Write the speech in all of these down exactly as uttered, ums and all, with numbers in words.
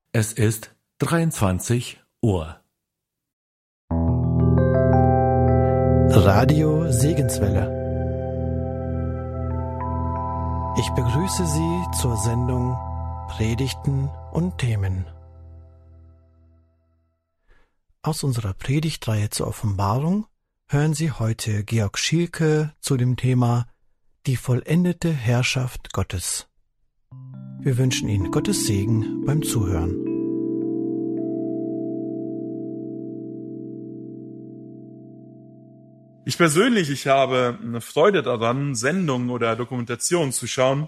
Es ist dreiundzwanzig Uhr. Radio Segenswelle. Ich begrüße Sie zur Sendung Predigten und Themen. Aus unserer Predigtreihe zur Offenbarung hören Sie heute Georg Schielke zu dem Thema Die vollendete Herrschaft Gottes. Wir wünschen Ihnen Gottes Segen beim Zuhören. Ich persönlich, ich habe eine Freude daran, Sendungen oder Dokumentationen zu schauen,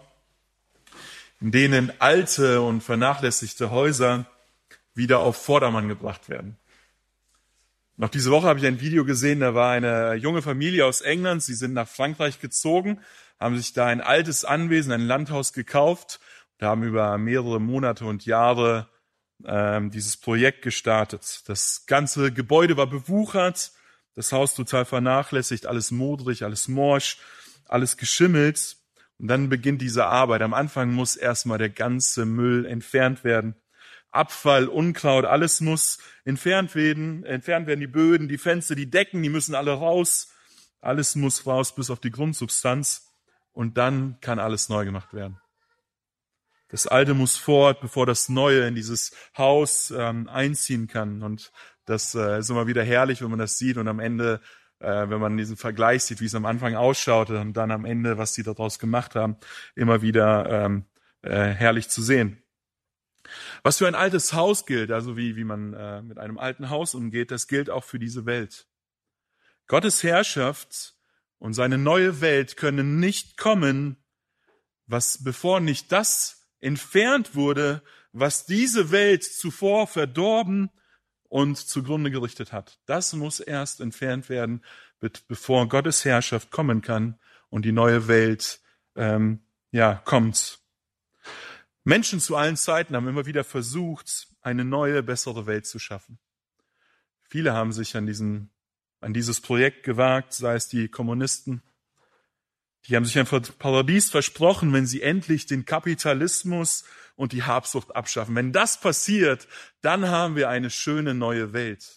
in denen alte und vernachlässigte Häuser wieder auf Vordermann gebracht werden. Noch diese Woche habe ich ein Video gesehen, da war eine junge Familie aus England, sie sind nach Frankreich gezogen, haben sich da ein altes Anwesen, ein Landhaus gekauft und haben über mehrere Monate und Jahre ähm, dieses Projekt gestartet. Das ganze Gebäude war bewuchert, das Haus total vernachlässigt, alles modrig, alles morsch, alles geschimmelt. Und dann beginnt diese Arbeit. Am Anfang muss erstmal der ganze Müll entfernt werden. Abfall, Unkraut, alles muss entfernt werden. Entfernt werden die Böden, die Fenster, die Decken, die müssen alle raus. Alles muss raus bis auf die Grundsubstanz. Und dann kann alles neu gemacht werden. Das Alte muss fort, bevor das Neue in dieses Haus ähm, einziehen kann. Und das äh, ist immer wieder herrlich, wenn man das sieht und am Ende, äh, wenn man diesen Vergleich sieht, wie es am Anfang ausschaute und dann am Ende, was die daraus gemacht haben, immer wieder ähm, äh, herrlich zu sehen. Was für ein altes Haus gilt, also wie, wie man äh, mit einem alten Haus umgeht, das gilt auch für diese Welt. Gottes Herrschaft und seine neue Welt können nicht kommen, was bevor nicht das entfernt wurde, was diese Welt zuvor verdorben und zugrunde gerichtet hat. Das muss erst entfernt werden, bevor Gottes Herrschaft kommen kann und die neue Welt ähm, ja kommt. Menschen zu allen Zeiten haben immer wieder versucht, eine neue, bessere Welt zu schaffen. Viele haben sich an diesen, an dieses Projekt gewagt, sei es die Kommunisten. Die haben sich ein Paradies versprochen, wenn sie endlich den Kapitalismus und die Habsucht abschaffen. Wenn das passiert, dann haben wir eine schöne neue Welt.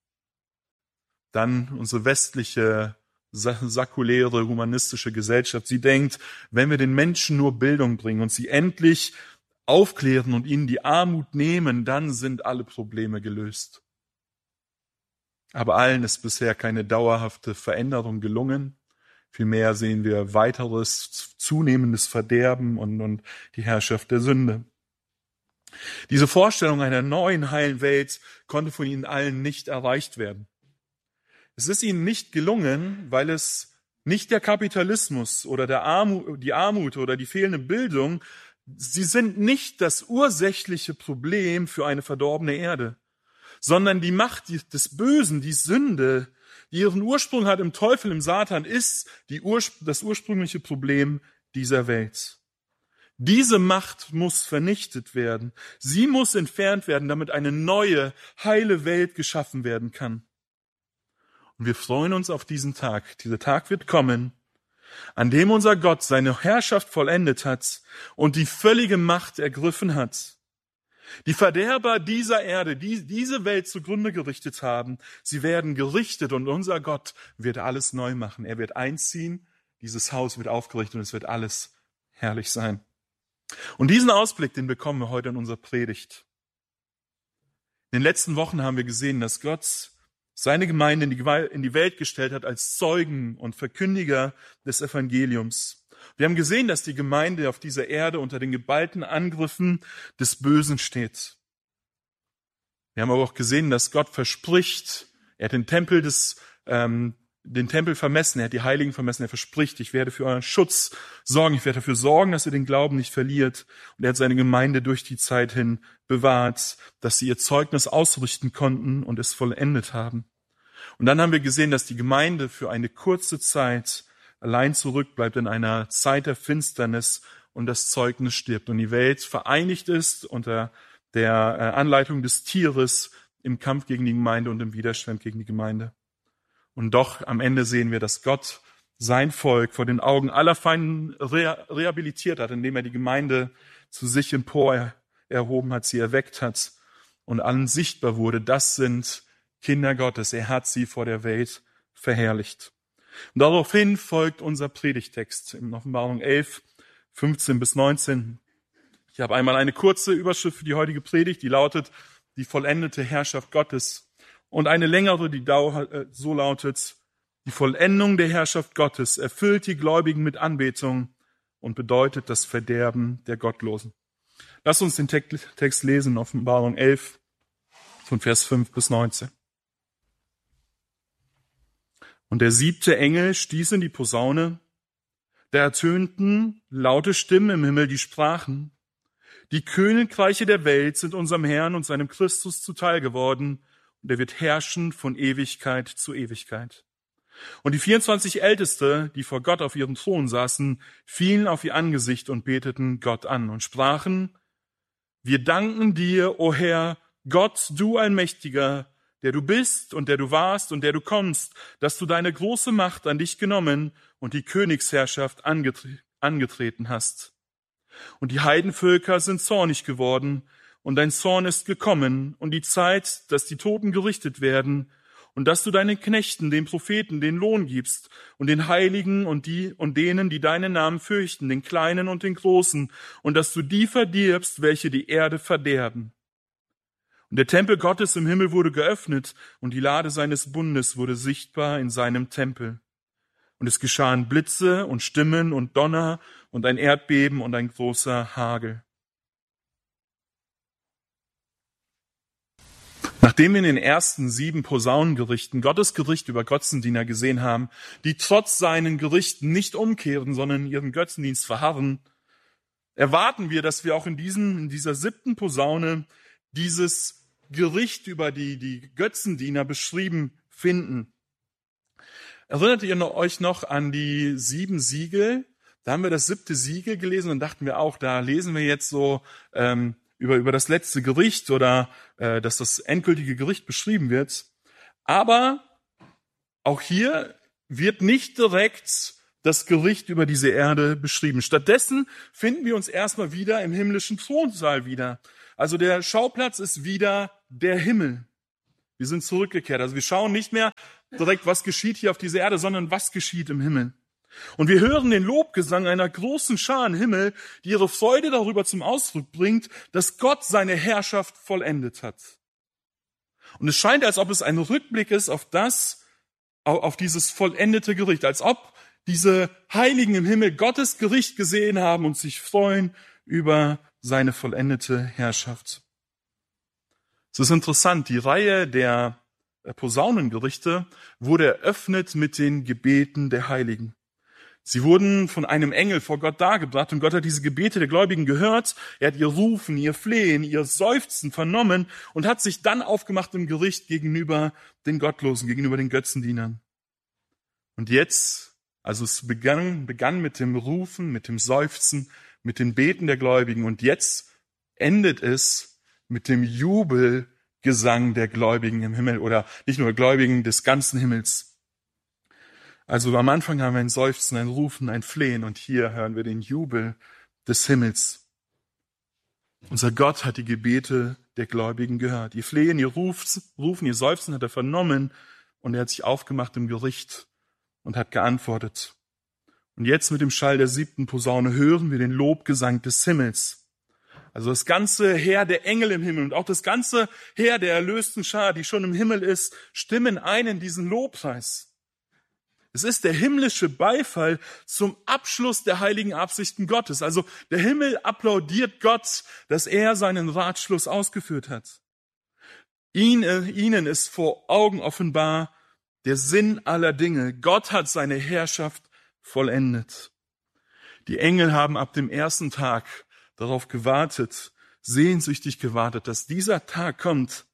Dann unsere westliche, säkuläre, humanistische Gesellschaft. Sie denkt, wenn wir den Menschen nur Bildung bringen und sie endlich aufklären und ihnen die Armut nehmen, dann sind alle Probleme gelöst. Aber allen ist bisher keine dauerhafte Veränderung gelungen. Vielmehr sehen wir weiteres, zunehmendes Verderben und, und die Herrschaft der Sünde. Diese Vorstellung einer neuen, heilen Welt konnte von ihnen allen nicht erreicht werden. Es ist ihnen nicht gelungen, weil es nicht der Kapitalismus oder der Armut, die Armut oder die fehlende Bildung, sie sind nicht das ursächliche Problem für eine verdorbene Erde, sondern die Macht des Bösen, die Sünde, die ihren Ursprung hat im Teufel, im Satan, ist die Urspr- das ursprüngliche Problem dieser Welt. Diese Macht muss vernichtet werden. Sie muss entfernt werden, damit eine neue, heile Welt geschaffen werden kann. Und wir freuen uns auf diesen Tag. Dieser Tag wird kommen, an dem unser Gott seine Herrschaft vollendet hat und die völlige Macht ergriffen hat. Die Verderber dieser Erde, die diese Welt zugrunde gerichtet haben, sie werden gerichtet und unser Gott wird alles neu machen. Er wird einziehen, dieses Haus wird aufgerichtet und es wird alles herrlich sein. Und diesen Ausblick, den bekommen wir heute in unserer Predigt. In den letzten Wochen haben wir gesehen, dass Gott seine Gemeinde in die, in die Welt gestellt hat als Zeugen und Verkündiger des Evangeliums. Wir haben gesehen, dass die Gemeinde auf dieser Erde unter den geballten Angriffen des Bösen steht. Wir haben aber auch gesehen, dass Gott verspricht, er hat den Tempel des, ähm, den Tempel vermessen, er hat die Heiligen vermessen, er verspricht, ich werde für euren Schutz sorgen, ich werde dafür sorgen, dass ihr den Glauben nicht verliert. Und er hat seine Gemeinde durch die Zeit hin bewahrt, dass sie ihr Zeugnis ausrichten konnten und es vollendet haben. Und dann haben wir gesehen, dass die Gemeinde für eine kurze Zeit allein zurückbleibt in einer Zeit der Finsternis und das Zeugnis stirbt und die Welt vereinigt ist unter der Anleitung des Tieres im Kampf gegen die Gemeinde und im Widerstand gegen die Gemeinde. Und doch am Ende sehen wir, dass Gott sein Volk vor den Augen aller Feinden rehabilitiert hat, indem er die Gemeinde zu sich empor erhoben hat, sie erweckt hat und allen sichtbar wurde, das sind Kinder Gottes. Er hat sie vor der Welt verherrlicht. Und daraufhin folgt unser Predigtext in Offenbarung elf, fünfzehn bis neunzehn. Ich habe einmal eine kurze Überschrift für die heutige Predigt, die lautet, die vollendete Herrschaft Gottes. Und eine längere, die so lautet, die Vollendung der Herrschaft Gottes erfüllt die Gläubigen mit Anbetung und bedeutet das Verderben der Gottlosen. Lass uns den Text lesen, Offenbarung elf, von Vers fünf bis neunzehn. Und der siebte Engel stieß in die Posaune, da ertönten laute Stimmen im Himmel, die sprachen, die Königreiche der Welt sind unserem Herrn und seinem Christus zuteil geworden, und er wird herrschen von Ewigkeit zu Ewigkeit. Und die vierundzwanzig Älteste, die vor Gott auf ihrem Thron saßen, fielen auf ihr Angesicht und beteten Gott an und sprachen, wir danken dir, o Herr, Gott, du Allmächtiger, der du bist und der du warst und der du kommst, dass du deine große Macht an dich genommen und die Königsherrschaft angetre- angetreten hast. Und die Heidenvölker sind zornig geworden, und dein Zorn ist gekommen, und die Zeit, dass die Toten gerichtet werden, und dass du deinen Knechten, den Propheten, den Lohn gibst, und den Heiligen und die und denen, die deinen Namen fürchten, den Kleinen und den Großen, und dass du die verdirbst, welche die Erde verderben. Und der Tempel Gottes im Himmel wurde geöffnet, und die Lade seines Bundes wurde sichtbar in seinem Tempel. Und es geschahen Blitze und Stimmen und Donner und ein Erdbeben und ein großer Hagel. Nachdem wir in den ersten sieben Posaunengerichten Gottes Gericht über Götzendiener gesehen haben, die trotz seinen Gerichten nicht umkehren, sondern in ihrem Götzendienst verharren, erwarten wir, dass wir auch in, diesen, in dieser siebten Posaune dieses Gericht über die, die Götzendiener beschrieben finden. Erinnert ihr euch noch an die sieben Siegel? Da haben wir das siebte Siegel gelesen und dachten wir auch, da lesen wir jetzt so ähm, über, über das letzte Gericht oder äh, dass das endgültige Gericht beschrieben wird. Aber auch hier wird nicht direkt das Gericht über diese Erde beschrieben. Stattdessen finden wir uns erstmal wieder im himmlischen Thronsaal wieder. Also der Schauplatz ist wieder der Himmel. Wir sind zurückgekehrt. Also wir schauen nicht mehr direkt, was geschieht hier auf dieser Erde, sondern was geschieht im Himmel. Und wir hören den Lobgesang einer großen Schar im Himmel, die ihre Freude darüber zum Ausdruck bringt, dass Gott seine Herrschaft vollendet hat. Und es scheint, als ob es ein Rückblick ist auf das, auf dieses vollendete Gericht, als ob diese Heiligen im Himmel Gottes Gericht gesehen haben und sich freuen über seine vollendete Herrschaft. Es ist interessant, die Reihe der Posaunengerichte wurde eröffnet mit den Gebeten der Heiligen. Sie wurden von einem Engel vor Gott dargebracht und Gott hat diese Gebete der Gläubigen gehört. Er hat ihr Rufen, ihr Flehen, ihr Seufzen vernommen und hat sich dann aufgemacht im Gericht gegenüber den Gottlosen, gegenüber den Götzendienern. Und jetzt, also es begann, begann mit dem Rufen, mit dem Seufzen, mit den Beten der Gläubigen und jetzt endet es mit dem Jubelgesang der Gläubigen im Himmel oder nicht nur Gläubigen des ganzen Himmels. Also am Anfang haben wir ein Seufzen, ein Rufen, ein Flehen und hier hören wir den Jubel des Himmels. Unser Gott hat die Gebete der Gläubigen gehört. Ihr Flehen, ihr Rufen, ihr Seufzen hat er vernommen und er hat sich aufgemacht im Gericht und hat geantwortet. Und jetzt mit dem Schall der siebten Posaune hören wir den Lobgesang des Himmels. Also das ganze Heer der Engel im Himmel und auch das ganze Heer der erlösten Schar, die schon im Himmel ist, stimmen ein in diesen Lobpreis. Es ist der himmlische Beifall zum Abschluss der heiligen Absichten Gottes. Also der Himmel applaudiert Gott, dass er seinen Ratschluss ausgeführt hat. Ihnen ist vor Augen offenbar der Sinn aller Dinge. Gott hat seine Herrschaft vollendet. Die Engel haben ab dem ersten Tag darauf gewartet, sehnsüchtig gewartet, dass dieser Tag kommt,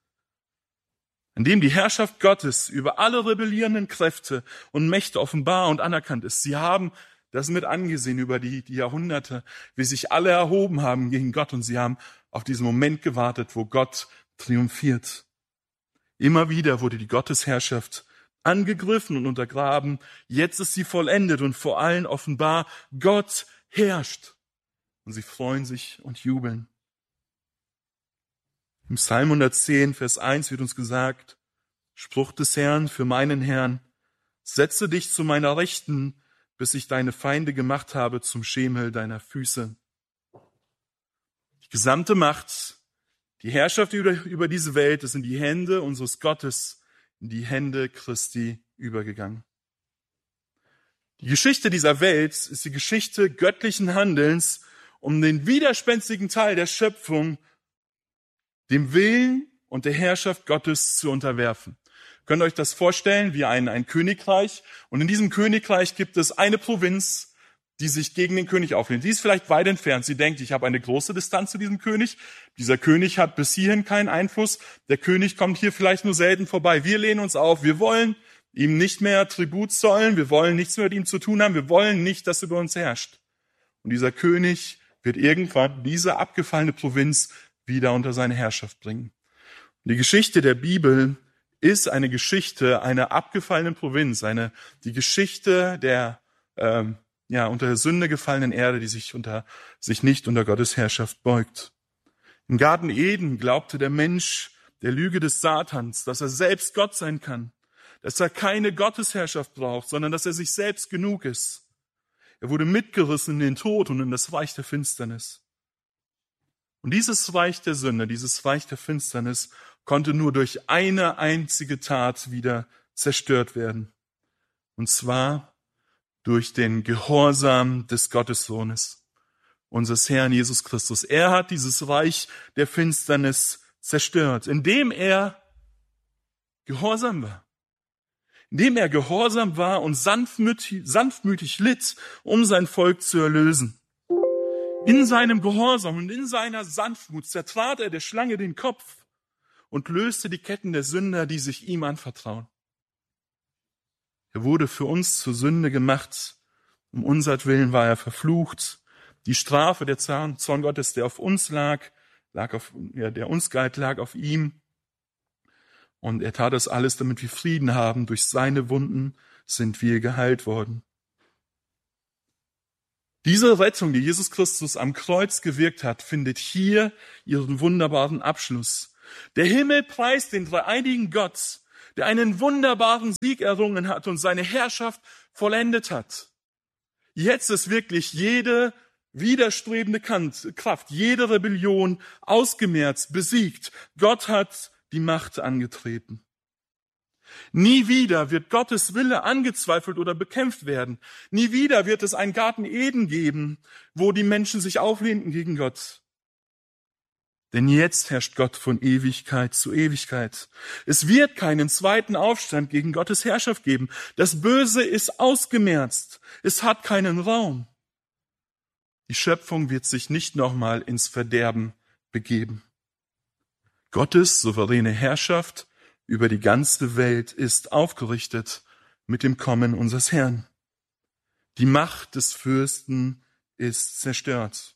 in dem die Herrschaft Gottes über alle rebellierenden Kräfte und Mächte offenbar und anerkannt ist. Sie haben das mit angesehen über die, die Jahrhunderte, wie sich alle erhoben haben gegen Gott und sie haben auf diesen Moment gewartet, wo Gott triumphiert. Immer wieder wurde die Gottesherrschaft angegriffen und untergraben. Jetzt ist sie vollendet und vor allen offenbar, Gott herrscht. Und sie freuen sich und jubeln. Im Psalm hundertzehn, Vers eins wird uns gesagt, Spruch des Herrn für meinen Herrn, setze dich zu meiner Rechten, bis ich deine Feinde gemacht habe zum Schemel deiner Füße. Die gesamte Macht, die Herrschaft über, über diese Welt ist in die Hände unseres Gottes, in die Hände Christi übergegangen. Die Geschichte dieser Welt ist die Geschichte göttlichen Handelns, um den widerspenstigen Teil der Schöpfung dem Willen und der Herrschaft Gottes zu unterwerfen. Könnt ihr euch das vorstellen wie ein, ein Königreich? Und in diesem Königreich gibt es eine Provinz, die sich gegen den König auflehnt. Die ist vielleicht weit entfernt. Sie denkt, ich habe eine große Distanz zu diesem König. Dieser König hat bis hierhin keinen Einfluss. Der König kommt hier vielleicht nur selten vorbei. Wir lehnen uns auf. Wir wollen ihm nicht mehr Tribut zollen. Wir wollen nichts mehr mit ihm zu tun haben. Wir wollen nicht, dass er über uns herrscht. Und dieser König wird irgendwann diese abgefallene Provinz wieder unter seine Herrschaft bringen. Und die Geschichte der Bibel ist eine Geschichte einer abgefallenen Provinz, eine die Geschichte der ähm, ja unter der Sünde gefallenen Erde, die sich unter sich nicht unter Gottes Herrschaft beugt. Im Garten Eden glaubte der Mensch der Lüge des Satans, dass er selbst Gott sein kann, dass er keine Gottesherrschaft braucht, sondern dass er sich selbst genug ist. Er wurde mitgerissen in den Tod und in das Reich der Finsternis. Und dieses Reich der Sünde, dieses Reich der Finsternis konnte nur durch eine einzige Tat wieder zerstört werden. Und zwar durch den Gehorsam des Gottessohnes, unseres Herrn Jesus Christus. Er hat dieses Reich der Finsternis zerstört, indem er gehorsam war. Indem er gehorsam war und sanftmütig, sanftmütig litt, um sein Volk zu erlösen. In seinem Gehorsam und in seiner Sanftmut zertrat er der Schlange den Kopf und löste die Ketten der Sünder, die sich ihm anvertrauen. Er wurde für uns zur Sünde gemacht. Um unsertwillen war er verflucht. Die Strafe, der Zorn Gottes, der auf uns lag, lag auf, ja, der uns galt, lag auf ihm. Und er tat das alles, damit wir Frieden haben. Durch seine Wunden sind wir geheilt worden. Diese Rettung, die Jesus Christus am Kreuz gewirkt hat, findet hier ihren wunderbaren Abschluss. Der Himmel preist den dreieinigen Gott, der einen wunderbaren Sieg errungen hat und seine Herrschaft vollendet hat. Jetzt ist wirklich jede widerstrebende Kraft, jede Rebellion ausgemerzt, besiegt. Gott hat die Macht angetreten. Nie wieder wird Gottes Wille angezweifelt oder bekämpft werden. Nie wieder wird es einen Garten Eden geben, wo die Menschen sich auflehnten gegen Gott. Denn jetzt herrscht Gott von Ewigkeit zu Ewigkeit. Es wird keinen zweiten Aufstand gegen Gottes Herrschaft geben. Das Böse ist ausgemerzt. Es hat keinen Raum. Die Schöpfung wird sich nicht nochmal ins Verderben begeben. Gottes souveräne Herrschaft über die ganze Welt ist aufgerichtet mit dem Kommen unseres Herrn. Die Macht des Fürsten ist zerstört.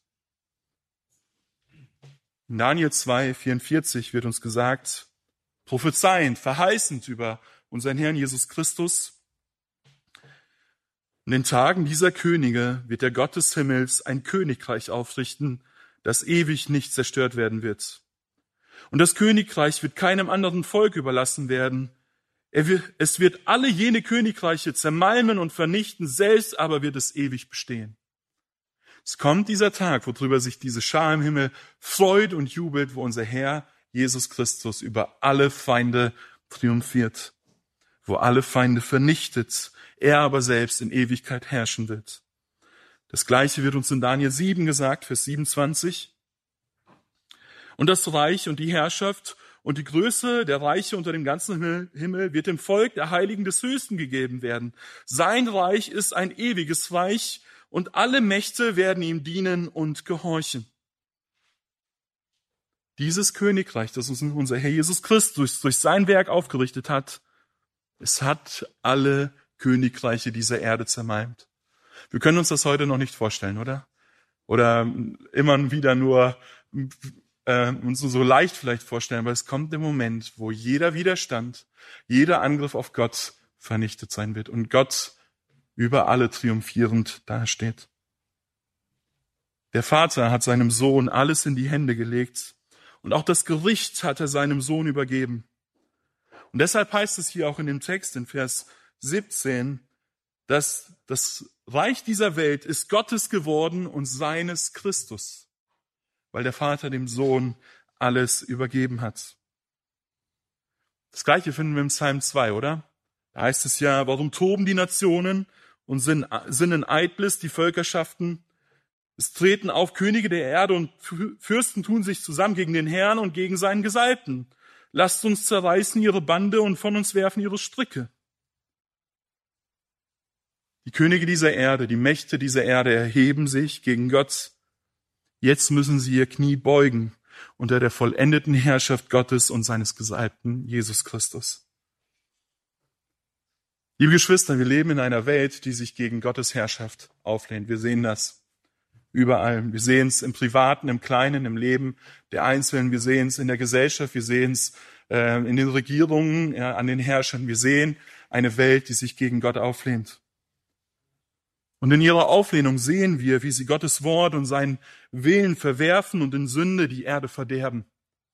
In Daniel zwei, vierundvierzig wird uns gesagt, prophezeiend, verheißend über unseren Herrn Jesus Christus: In den Tagen dieser Könige wird der Gott des Himmels ein Königreich aufrichten, das ewig nicht zerstört werden wird. Und das Königreich wird keinem anderen Volk überlassen werden. Er wird, es wird alle jene Königreiche zermalmen und vernichten, selbst aber wird es ewig bestehen. Es kommt dieser Tag, worüber sich diese Schar im Himmel freut und jubelt, wo unser Herr Jesus Christus über alle Feinde triumphiert, wo alle Feinde vernichtet, er aber selbst in Ewigkeit herrschen wird. Das Gleiche wird uns in Daniel sieben gesagt, Vers siebenundzwanzig. Und das Reich und die Herrschaft und die Größe der Reiche unter dem ganzen Himmel wird dem Volk der Heiligen des Höchsten gegeben werden. Sein Reich ist ein ewiges Reich und alle Mächte werden ihm dienen und gehorchen. Dieses Königreich, das uns unser Herr Jesus Christus durch sein Werk aufgerichtet hat, es hat alle Königreiche dieser Erde zermalmt. Wir können uns das heute noch nicht vorstellen, oder? Oder immer wieder nur äh, uns so leicht vielleicht vorstellen, aber es kommt der Moment, wo jeder Widerstand, jeder Angriff auf Gott vernichtet sein wird und Gott über alle triumphierend dasteht. Der Vater hat seinem Sohn alles in die Hände gelegt Und auch das Gericht hat er seinem Sohn übergeben. Und deshalb heißt es hier auch in dem Text in Vers siebzehn, dass das Reich dieser Welt ist Gottes geworden und seines Christus, weil der Vater dem Sohn alles übergeben hat. Das Gleiche finden wir im Psalm zwei, oder? Da heißt es ja, warum toben die Nationen und sind, sind in Eitles die Völkerschaften? Es treten auf Könige der Erde und Fürsten tun sich zusammen gegen den Herrn und gegen seinen Gesalbten. Lasst uns zerreißen ihre Bande und von uns werfen ihre Stricke. Die Könige dieser Erde, die Mächte dieser Erde erheben sich gegen Gott. Jetzt müssen sie ihr Knie beugen unter der vollendeten Herrschaft Gottes und seines Gesalbten Jesus Christus. Liebe Geschwister, wir leben in einer Welt, die sich gegen Gottes Herrschaft auflehnt. Wir sehen das überall. Wir sehen es im Privaten, im Kleinen, im Leben der Einzelnen. Wir sehen es in der Gesellschaft. Wir sehen es äh, in den Regierungen, äh, an den Herrschern. Wir sehen eine Welt, die sich gegen Gott auflehnt. Und in ihrer Auflehnung sehen wir, wie sie Gottes Wort und seinen Willen verwerfen und in Sünde die Erde verderben.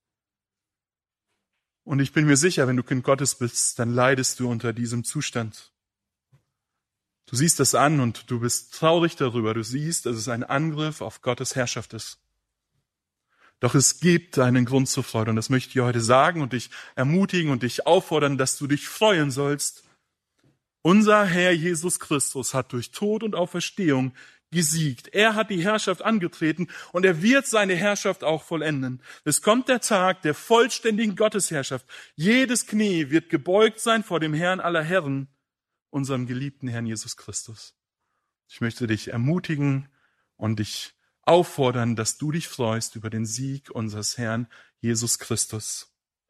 Und ich bin mir sicher, wenn du Kind Gottes bist, dann leidest du unter diesem Zustand. Du siehst das an und du bist traurig darüber. Du siehst, dass es ein Angriff auf Gottes Herrschaft ist. Doch es gibt einen Grund zur Freude und das möchte ich dir heute sagen und dich ermutigen und dich auffordern, dass du dich freuen sollst. Unser Herr Jesus Christus hat durch Tod und Auferstehung gesiegt. Er hat die Herrschaft angetreten und er wird seine Herrschaft auch vollenden. Es kommt der Tag der vollständigen Gottesherrschaft. Jedes Knie wird gebeugt sein vor dem Herrn aller Herren, unserem geliebten Herrn Jesus Christus. Ich möchte dich ermutigen und dich auffordern, dass du dich freust über den Sieg unseres Herrn Jesus Christus.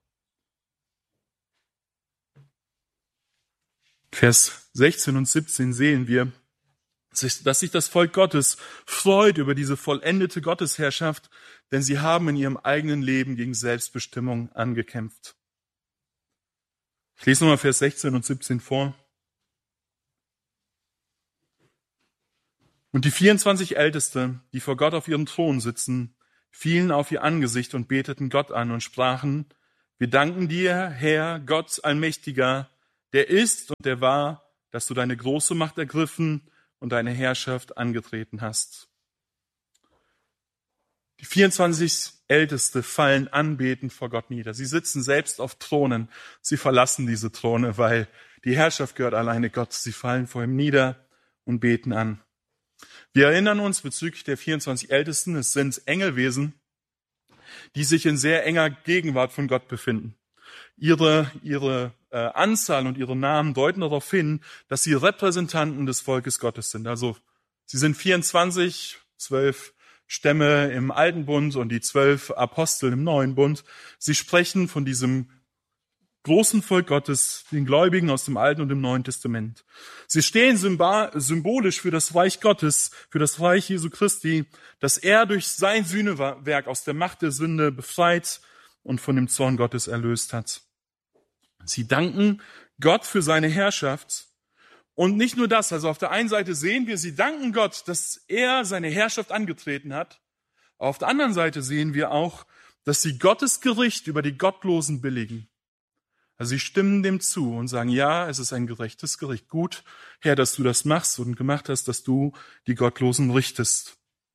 Vers sechzehn und siebzehn sehen wir, dass sich das Volk Gottes freut über diese vollendete Gottesherrschaft, denn sie haben in ihrem eigenen Leben gegen Selbstbestimmung angekämpft. Ich lese nochmal Vers sechzehn und siebzehn vor. Und die vierundzwanzig Älteste, die vor Gott auf ihrem Thron sitzen, fielen auf ihr Angesicht und beteten Gott an und sprachen, wir danken dir, Herr, Gott Allmächtiger, der ist und der war, dass du deine große Macht ergriffen und deine Herrschaft angetreten hast. Die vierundzwanzig Älteste fallen anbetend vor Gott nieder. Sie sitzen selbst auf Thronen. Sie verlassen diese Throne, weil die Herrschaft gehört alleine Gott. Sie fallen vor ihm nieder und beten an. Wir erinnern uns bezüglich der vierundzwanzig Ältesten, es sind Engelwesen, die sich in sehr enger Gegenwart von Gott befinden. Ihre, ihre äh, Anzahl und ihre Namen deuten darauf hin, dass sie Repräsentanten des Volkes Gottes sind. Also sie sind vierundzwanzig, zwölf Stämme im Alten Bund und die zwölf Apostel im Neuen Bund. Sie sprechen von diesem großen Volk Gottes, den Gläubigen aus dem Alten und dem Neuen Testament. Sie stehen symbolisch für das Reich Gottes, für das Reich Jesu Christi, das er durch sein Sühnewerk aus der Macht der Sünde befreit und von dem Zorn Gottes erlöst hat. Sie danken Gott für seine Herrschaft. Und nicht nur das, also auf der einen Seite sehen wir, sie danken Gott, dass er seine Herrschaft angetreten hat. Auf der anderen Seite sehen wir auch, dass sie Gottes Gericht über die Gottlosen billigen. Also sie stimmen dem zu und sagen, ja, es ist ein gerechtes Gericht. Gut, Herr, dass du das machst und gemacht hast, dass du die Gottlosen richtest.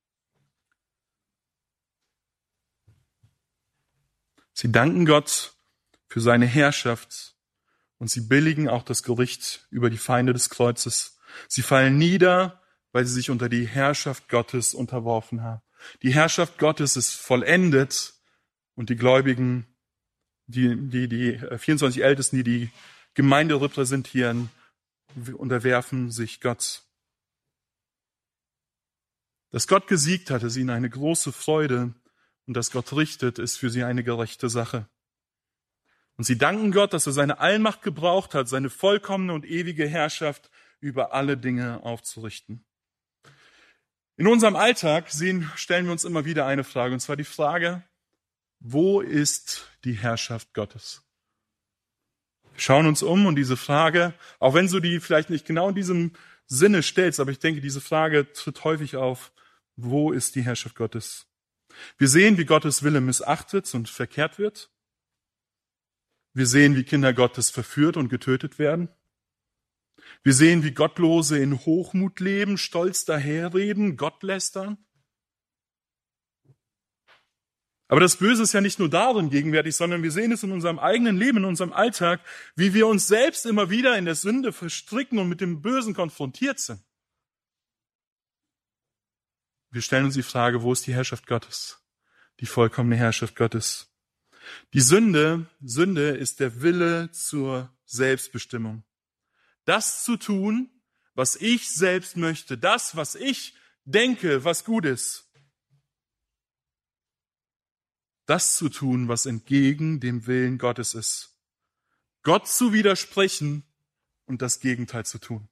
Sie danken Gott für seine Herrschaft und sie billigen auch das Gericht über die Feinde des Kreuzes. Sie fallen nieder, weil sie sich unter die Herrschaft Gottes unterworfen haben. Die Herrschaft Gottes ist vollendet und die Gläubigen, die, die, die vierundzwanzig Ältesten, die die Gemeinde repräsentieren, unterwerfen sich Gott. Dass Gott gesiegt hat, ist ihnen eine große Freude. Und dass Gott richtet, ist für sie eine gerechte Sache. Und sie danken Gott, dass er seine Allmacht gebraucht hat, seine vollkommene und ewige Herrschaft über alle Dinge aufzurichten. In unserem Alltag sehen, stellen wir uns immer wieder eine Frage, und zwar die Frage, wo ist die Herrschaft Gottes? Wir schauen uns um und diese Frage, auch wenn du die vielleicht nicht genau in diesem Sinne stellst, aber ich denke, diese Frage tritt häufig auf, wo ist die Herrschaft Gottes? Wir sehen, wie Gottes Wille missachtet und verkehrt wird. Wir sehen, wie Kinder Gottes verführt und getötet werden. Wir sehen, wie Gottlose in Hochmut leben, stolz daherreden, Gott lästern. Aber das Böse ist ja nicht nur darin gegenwärtig, sondern wir sehen es in unserem eigenen Leben, in unserem Alltag, wie wir uns selbst immer wieder in der Sünde verstricken und mit dem Bösen konfrontiert sind. Wir stellen uns die Frage, wo ist die Herrschaft Gottes? Die vollkommene Herrschaft Gottes. Die Sünde, Sünde ist der Wille zur Selbstbestimmung. Das zu tun, was ich selbst möchte, das, was ich denke, was gut ist. Das zu tun, was entgegen dem Willen Gottes ist. Gott zu widersprechen und das Gegenteil zu tun.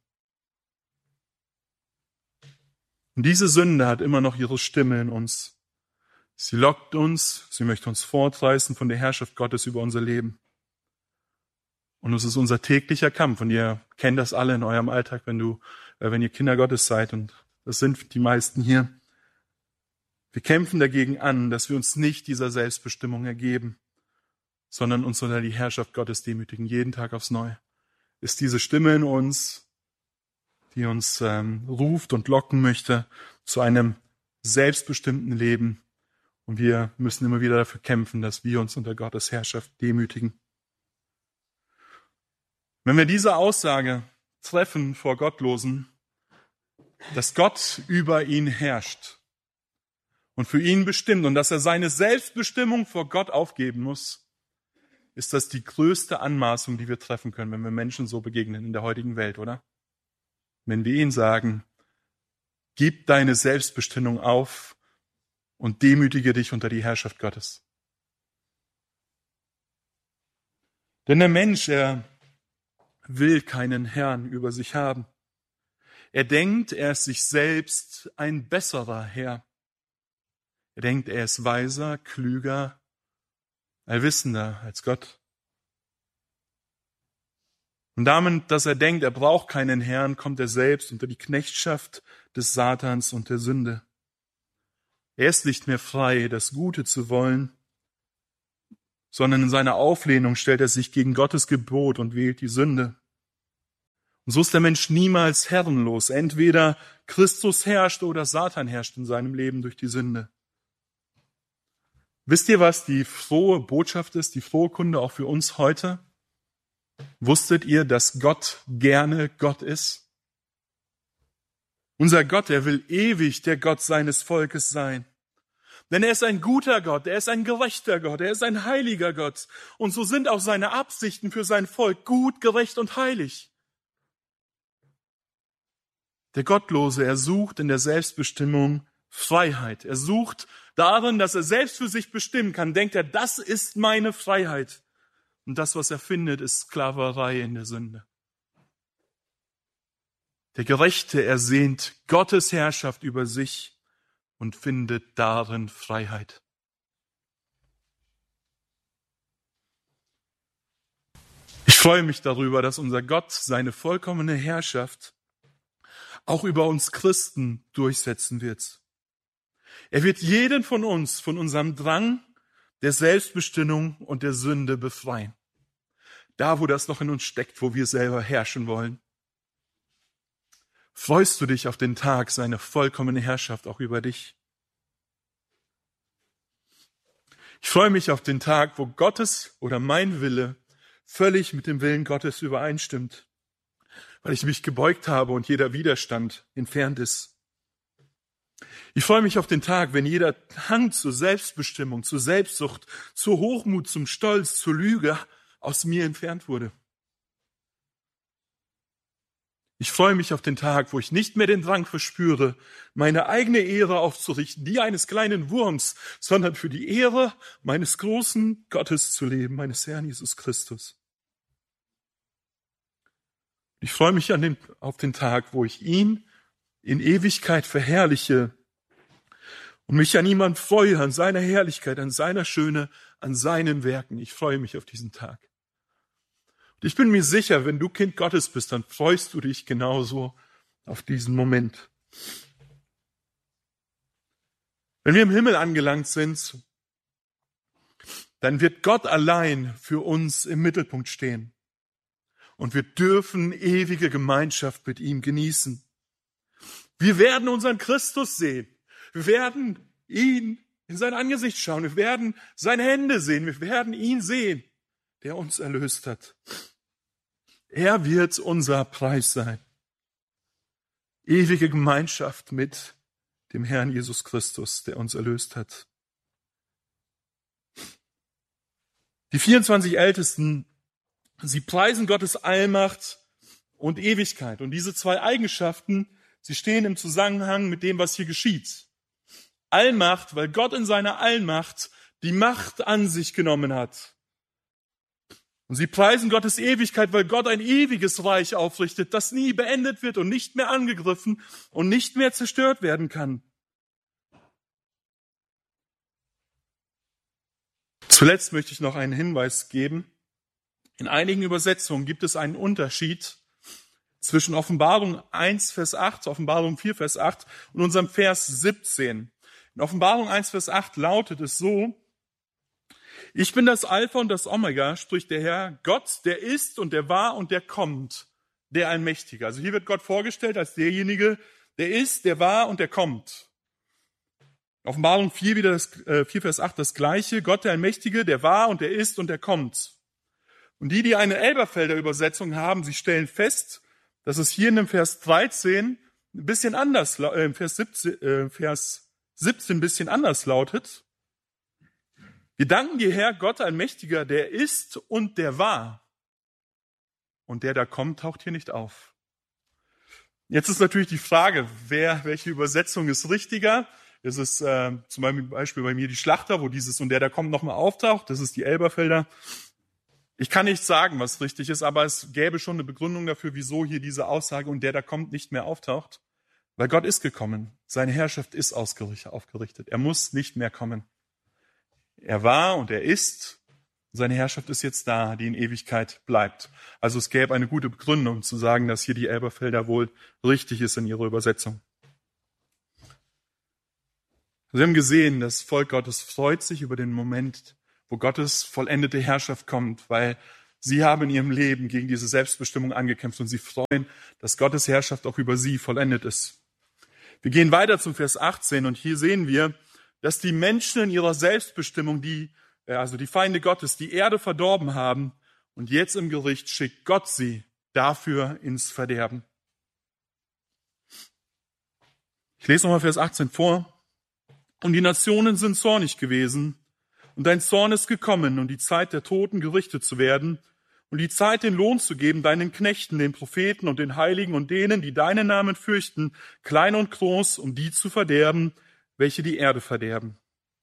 Und diese Sünde hat immer noch ihre Stimme in uns. Sie lockt uns, sie möchte uns fortreißen von der Herrschaft Gottes über unser Leben. Und es ist unser täglicher Kampf. Und ihr kennt das alle in eurem Alltag, wenn du, äh, wenn ihr Kinder Gottes seid. Und das sind die meisten hier. Wir kämpfen dagegen an, dass wir uns nicht dieser Selbstbestimmung ergeben, sondern uns unter die Herrschaft Gottes demütigen, jeden Tag aufs Neue. Ist diese Stimme in uns, die uns ähm, ruft und locken möchte zu einem selbstbestimmten Leben. Und wir müssen immer wieder dafür kämpfen, dass wir uns unter Gottes Herrschaft demütigen. Wenn wir diese Aussage treffen vor Gottlosen, dass Gott über ihn herrscht und für ihn bestimmt und dass er seine Selbstbestimmung vor Gott aufgeben muss, ist das die größte Anmaßung, die wir treffen können, wenn wir Menschen so begegnen in der heutigen Welt, oder? Wenn wir ihnen sagen, gib deine Selbstbestimmung auf und demütige dich unter die Herrschaft Gottes. Denn der Mensch, er will keinen Herrn über sich haben. Er denkt, er ist sich selbst ein besserer Herr. Er denkt, er ist weiser, klüger, allwissender als Gott. Und damit, dass er denkt, er braucht keinen Herrn, kommt er selbst unter die Knechtschaft des Satans und der Sünde. Er ist nicht mehr frei, das Gute zu wollen, sondern in seiner Auflehnung stellt er sich gegen Gottes Gebot und wählt die Sünde. Und so ist der Mensch niemals herrenlos. Entweder Christus herrscht oder Satan herrscht in seinem Leben durch die Sünde. Wisst ihr, was die frohe Botschaft ist, die frohe Kunde auch für uns heute? Wusstet ihr, dass Gott gerne Gott ist? Unser Gott, er will ewig der Gott seines Volkes sein. Denn er ist ein guter Gott, er ist ein gerechter Gott, er ist ein heiliger Gott. Und so sind auch seine Absichten für sein Volk gut, gerecht und heilig. Der Gottlose, er sucht in der Selbstbestimmung Freiheit. Er sucht darin, dass er selbst für sich bestimmen kann. Denkt er, das ist meine Freiheit. Und das, was er findet, ist Sklaverei in der Sünde. Der Gerechte ersehnt Gottes Herrschaft über sich und findet darin Freiheit. Ich freue mich darüber, dass unser Gott seine vollkommene Herrschaft auch über uns Christen durchsetzen wird. Er wird jeden von uns von unserem Drang der Selbstbestimmung und der Sünde befreien. Da, wo das noch in uns steckt, wo wir selber herrschen wollen. Freust du dich auf den Tag seiner vollkommenen Herrschaft auch über dich? Ich freue mich auf den Tag, wo Gottes oder mein Wille völlig mit dem Willen Gottes übereinstimmt, weil ich mich gebeugt habe und jeder Widerstand entfernt ist. Ich freue mich auf den Tag, wenn jeder Hang zur Selbstbestimmung, zur Selbstsucht, zur Hochmut, zum Stolz, zur Lüge aus mir entfernt wurde. Ich freue mich auf den Tag, wo ich nicht mehr den Drang verspüre, meine eigene Ehre aufzurichten, die eines kleinen Wurms, sondern für die Ehre meines großen Gottes zu leben, meines Herrn Jesus Christus. Ich freue mich an den, auf den Tag, wo ich ihn in Ewigkeit verherrliche und mich an ihm freue, an seiner Herrlichkeit, an seiner Schöne, an seinen Werken. Ich freue mich auf diesen Tag. Und ich bin mir sicher, wenn du Kind Gottes bist, dann freust du dich genauso auf diesen Moment. Wenn wir im Himmel angelangt sind, dann wird Gott allein für uns im Mittelpunkt stehen. Und wir dürfen ewige Gemeinschaft mit ihm genießen. Wir werden unseren Christus sehen. Wir werden ihn in sein Angesicht schauen. Wir werden seine Hände sehen. Wir werden ihn sehen, der uns erlöst hat. Er wird unser Preis sein. Ewige Gemeinschaft mit dem Herrn Jesus Christus, der uns erlöst hat. Die vierundzwanzig Ältesten, sie preisen Gottes Allmacht und Ewigkeit. Und diese zwei Eigenschaften, sie stehen im Zusammenhang mit dem, was hier geschieht. Allmacht, weil Gott in seiner Allmacht die Macht an sich genommen hat. Und sie preisen Gottes Ewigkeit, weil Gott ein ewiges Reich aufrichtet, das nie beendet wird und nicht mehr angegriffen und nicht mehr zerstört werden kann. Zuletzt möchte ich noch einen Hinweis geben. In einigen Übersetzungen gibt es einen Unterschied zwischen Offenbarung eins, Vers acht, Offenbarung vier, Vers acht und unserem Vers siebzehn. In Offenbarung eins, Vers acht lautet es so: Ich bin das Alpha und das Omega, spricht der Herr, Gott, der ist und der war und der kommt, der Allmächtige. Also hier wird Gott vorgestellt als derjenige, der ist, der war und der kommt. Offenbarung vier, wieder das, äh, vier, Vers acht, das Gleiche. Gott, der Allmächtige, der war und der ist und der kommt. Und die, die eine Elberfelder Übersetzung haben, sie stellen fest, dass es hier in dem Vers dreizehn ein bisschen anders, äh, Vers siebzehn, äh, Vers siebzehn ein bisschen anders lautet. Wir danken dir, Herr, Gott, Allmächtiger, der ist und der war. Und der da kommt, taucht hier nicht auf. Jetzt ist natürlich die Frage, wer, welche Übersetzung ist richtiger? Das ist äh, zum Beispiel bei mir die Schlachter, wo dieses und der da kommt nochmal auftaucht. Das ist die Elberfelder. Ich kann nicht sagen, was richtig ist, aber es gäbe schon eine Begründung dafür, wieso hier diese Aussage und der da kommt nicht mehr auftaucht. Weil Gott ist gekommen. Seine Herrschaft ist aufgerichtet. Er muss nicht mehr kommen. Er war und er ist. Seine Herrschaft ist jetzt da, die in Ewigkeit bleibt. Also es gäbe eine gute Begründung zu sagen, dass hier die Elberfelder wohl richtig ist in ihrer Übersetzung. Wir haben gesehen, das Volk Gottes freut sich über den Moment, wo Gottes vollendete Herrschaft kommt, weil sie haben in ihrem Leben gegen diese Selbstbestimmung angekämpft und sie freuen, dass Gottes Herrschaft auch über sie vollendet ist. Wir gehen weiter zum Vers achtzehn und hier sehen wir, dass die Menschen in ihrer Selbstbestimmung, die, also die Feinde Gottes, die Erde verdorben haben und jetzt im Gericht schickt Gott sie dafür ins Verderben. Ich lese nochmal Vers achtzehn vor. Und die Nationen sind zornig gewesen, und dein Zorn ist gekommen, um die Zeit der Toten gerichtet zu werden, und die Zeit, den Lohn zu geben, deinen Knechten, den Propheten und den Heiligen und denen, die deinen Namen fürchten, klein und groß, um die zu verderben, welche die Erde verderben.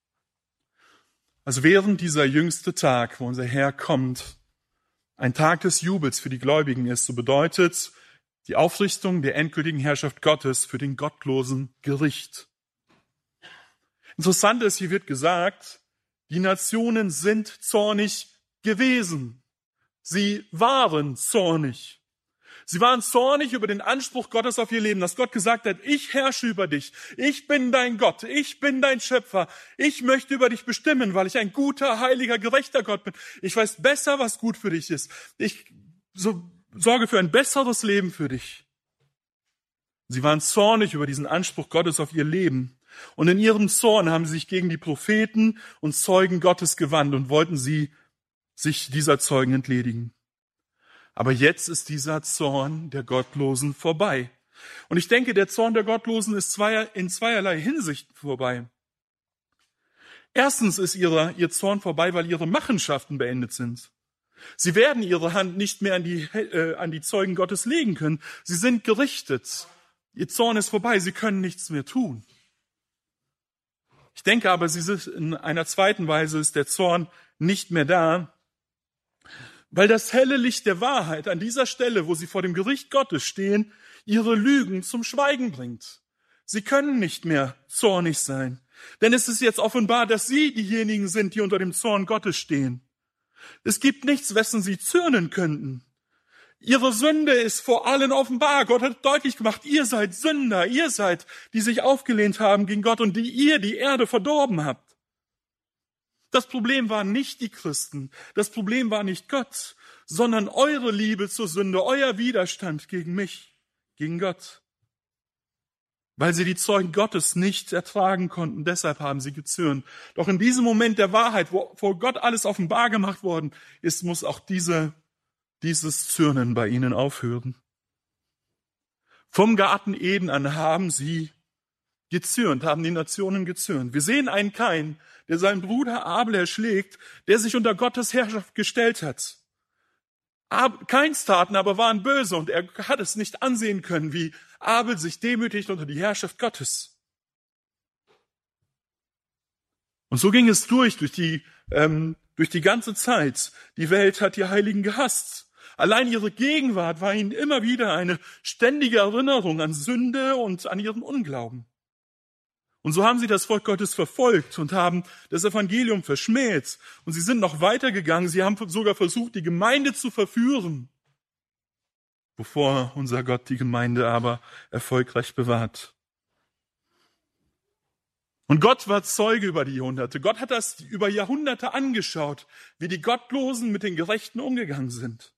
Also während dieser jüngste Tag, wo unser Herr kommt, ein Tag des Jubels für die Gläubigen ist, so bedeutet die Aufrichtung der endgültigen Herrschaft Gottes für den gottlosen Gericht. Interessant ist, hier wird gesagt, die Nationen sind zornig gewesen. Sie waren zornig. Sie waren zornig über den Anspruch Gottes auf ihr Leben, dass Gott gesagt hat, ich herrsche über dich, ich bin dein Gott, ich bin dein Schöpfer, ich möchte über dich bestimmen, weil ich ein guter, heiliger, gerechter Gott bin. Ich weiß besser, was gut für dich ist. Ich so, sorge für ein besseres Leben für dich. Sie waren zornig über diesen Anspruch Gottes auf ihr Leben. Und in ihrem Zorn haben sie sich gegen die Propheten und Zeugen Gottes gewandt und wollten sie sich dieser Zeugen entledigen. Aber jetzt ist dieser Zorn der Gottlosen vorbei. Und ich denke, der Zorn der Gottlosen ist zweier, in zweierlei Hinsicht vorbei. Erstens ist ihre, ihr Zorn vorbei, weil ihre Machenschaften beendet sind. Sie werden ihre Hand nicht mehr an die, äh, an die Zeugen Gottes legen können. Sie sind gerichtet. Ihr Zorn ist vorbei. Sie können nichts mehr tun. Ich denke aber, sie sind in einer zweiten Weise ist der Zorn nicht mehr da, weil das helle Licht der Wahrheit an dieser Stelle, wo sie vor dem Gericht Gottes stehen, ihre Lügen zum Schweigen bringt. Sie können nicht mehr zornig sein, denn es ist jetzt offenbar, dass sie diejenigen sind, die unter dem Zorn Gottes stehen. Es gibt nichts, wessen sie zürnen könnten. Ihre Sünde ist vor allen offenbar. Gott hat deutlich gemacht, ihr seid Sünder, ihr seid, die sich aufgelehnt haben gegen Gott und die ihr die Erde verdorben habt. Das Problem waren nicht die Christen, das Problem war nicht Gott, sondern eure Liebe zur Sünde, euer Widerstand gegen mich, gegen Gott. Weil sie die Zeugen Gottes nicht ertragen konnten, deshalb haben sie gezürnt. Doch in diesem Moment der Wahrheit, wo vor Gott alles offenbar gemacht worden ist, muss auch diese, dieses Zürnen bei ihnen aufhören. Vom Garten Eden an haben sie gezürnt, haben die Nationen gezürnt. Wir sehen einen Kain, der seinen Bruder Abel erschlägt, der sich unter Gottes Herrschaft gestellt hat. Kains Taten aber waren böse und er hat es nicht ansehen können, wie Abel sich demütigt unter die Herrschaft Gottes. Und so ging es durch, durch die, ähm, durch die ganze Zeit. Die Welt hat die Heiligen gehasst. Allein ihre Gegenwart war ihnen immer wieder eine ständige Erinnerung an Sünde und an ihren Unglauben. Und so haben sie das Volk Gottes verfolgt und haben das Evangelium verschmäht. Und sie sind noch weitergegangen. Sie haben sogar versucht, die Gemeinde zu verführen, bevor unser Gott die Gemeinde aber erfolgreich bewahrt. Und Gott war Zeuge über die Jahrhunderte. Gott hat das über Jahrhunderte angeschaut, wie die Gottlosen mit den Gerechten umgegangen sind.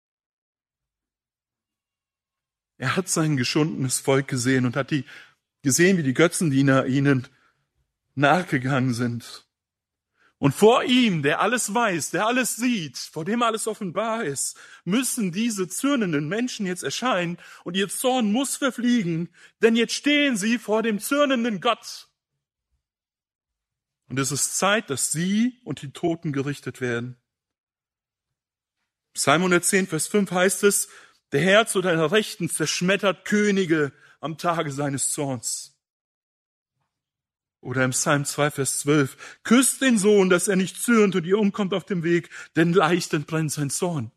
Er hat sein geschundenes Volk gesehen und hat die gesehen, wie die Götzendiener ihnen nachgegangen sind. Und vor ihm, der alles weiß, der alles sieht, vor dem alles offenbar ist, müssen diese zürnenden Menschen jetzt erscheinen und ihr Zorn muss verfliegen, denn jetzt stehen sie vor dem zürnenden Gott. Und es ist Zeit, dass sie und die Toten gerichtet werden. Psalm hundertzehn, Vers fünf heißt es, der Herr zu deiner Rechten zerschmettert Könige am Tage seines Zorns. Oder im Psalm zwei, Vers zwölf, küsst den Sohn, dass er nicht zürnt und ihr umkommt auf dem Weg, denn leicht entbrennt sein Zorn.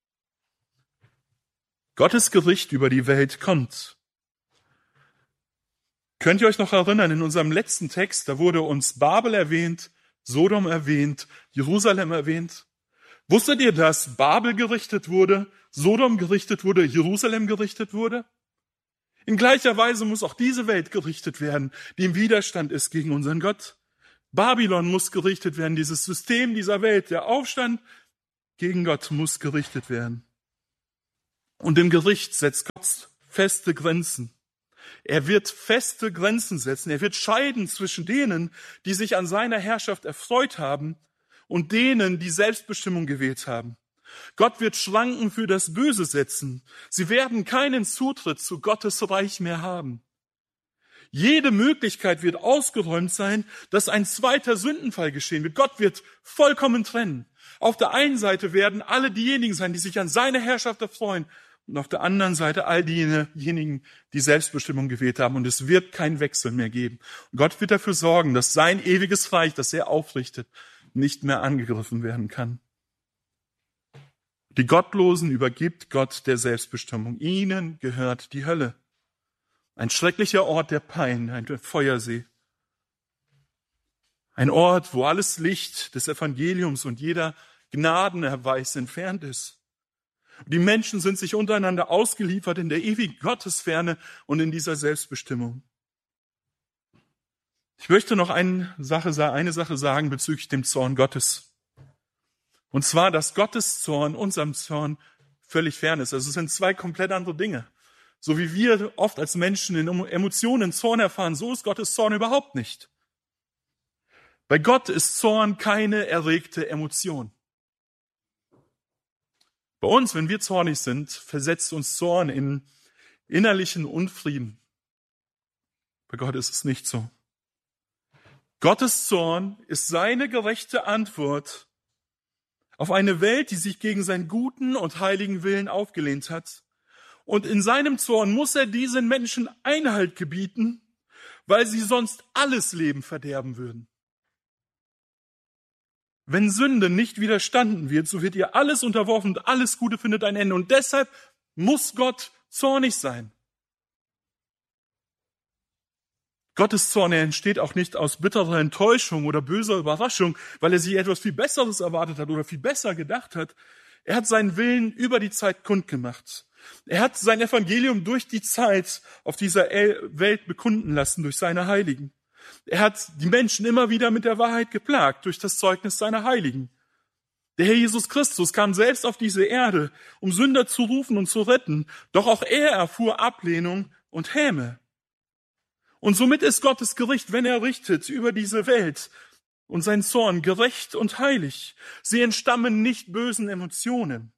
Gottes Gericht über die Welt kommt. Könnt ihr euch noch erinnern, in unserem letzten Text, da wurde uns Babel erwähnt, Sodom erwähnt, Jerusalem erwähnt. Wusstet ihr, dass Babel gerichtet wurde, Sodom gerichtet wurde, Jerusalem gerichtet wurde? In gleicher Weise muss auch diese Welt gerichtet werden, die im Widerstand ist gegen unseren Gott. Babylon muss gerichtet werden, dieses System dieser Welt, der Aufstand gegen Gott muss gerichtet werden. Und im Gericht setzt Gott feste Grenzen. Er wird feste Grenzen setzen. Er wird scheiden zwischen denen, die sich an seiner Herrschaft erfreut haben und denen, die Selbstbestimmung gewählt haben. Gott wird Schranken für das Böse setzen. Sie werden keinen Zutritt zu Gottes Reich mehr haben. Jede Möglichkeit wird ausgeräumt sein, dass ein zweiter Sündenfall geschehen wird. Gott wird vollkommen trennen. Auf der einen Seite werden alle diejenigen sein, die sich an seiner Herrschaft erfreuen, und auf der anderen Seite all diejenigen, die Selbstbestimmung gewählt haben. Und es wird keinen Wechsel mehr geben. Und Gott wird dafür sorgen, dass sein ewiges Reich, das er aufrichtet, nicht mehr angegriffen werden kann. Die Gottlosen übergibt Gott der Selbstbestimmung. Ihnen gehört die Hölle. Ein schrecklicher Ort der Pein, ein Feuersee. Ein Ort, wo alles Licht des Evangeliums und jeder Gnadenerweis entfernt ist. Die Menschen sind sich untereinander ausgeliefert in der ewigen Gottesferne und in dieser Selbstbestimmung. Ich möchte noch eine Sache, eine Sache sagen bezüglich dem Zorn Gottes. Und zwar, dass Gottes Zorn unserem Zorn völlig fern ist. Also es sind zwei komplett andere Dinge. So wie wir oft als Menschen in Emotionen Zorn erfahren, so ist Gottes Zorn überhaupt nicht. Bei Gott ist Zorn keine erregte Emotion. Bei uns, wenn wir zornig sind, versetzt uns Zorn in innerlichen Unfrieden. Bei Gott ist es nicht so. Gottes Zorn ist seine gerechte Antwort auf eine Welt, die sich gegen seinen guten und heiligen Willen aufgelehnt hat. Und in seinem Zorn muss er diesen Menschen Einhalt gebieten, weil sie sonst alles Leben verderben würden. Wenn Sünde nicht widerstanden wird, so wird ihr alles unterworfen und alles Gute findet ein Ende. Und deshalb muss Gott zornig sein. Gottes Zorn, er entsteht auch nicht aus bitterer Enttäuschung oder böser Überraschung, weil er sich etwas viel Besseres erwartet hat oder viel besser gedacht hat. Er hat seinen Willen über die Zeit kundgemacht. Er hat sein Evangelium durch die Zeit auf dieser Welt bekunden lassen, durch seine Heiligen. Er hat die Menschen immer wieder mit der Wahrheit geplagt, durch das Zeugnis seiner Heiligen. Der Herr Jesus Christus kam selbst auf diese Erde, um Sünder zu rufen und zu retten. Doch auch er erfuhr Ablehnung und Häme. Und somit ist Gottes Gericht, wenn er richtet über diese Welt, und sein Zorn gerecht und heilig. Sie entstammen nicht bösen Emotionen,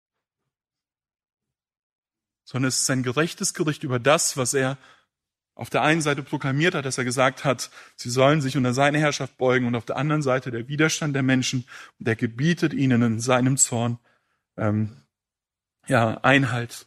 sondern es ist ein gerechtes Gericht über das, was er auf der einen Seite proklamiert hat, dass er gesagt hat, sie sollen sich unter seine Herrschaft beugen, und auf der anderen Seite der Widerstand der Menschen, und er gebietet ihnen in seinem Zorn ähm, ja Einhalt.